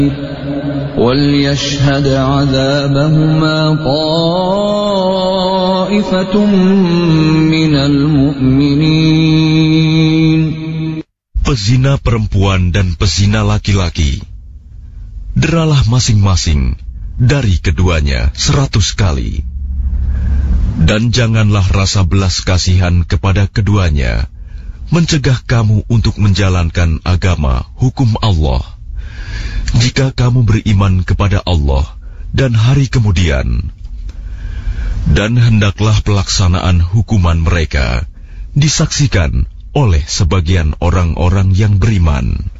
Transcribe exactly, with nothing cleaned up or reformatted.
وَلْيَشْهَدْ عَذَابَهُمَا طَائِفَةٌ مِّنَ الْمُؤْمِنِينَ. Pezina perempuan dan pezina laki-laki, deralah masing-masing dari keduanya seratus kali. Dan janganlah rasa belas kasihan kepada keduanya mencegah kamu untuk menjalankan agama hukum Allah. Jika kamu beriman kepada Allah dan hari kemudian, dan hendaklah pelaksanaan hukuman mereka disaksikan oleh sebagian orang-orang yang beriman.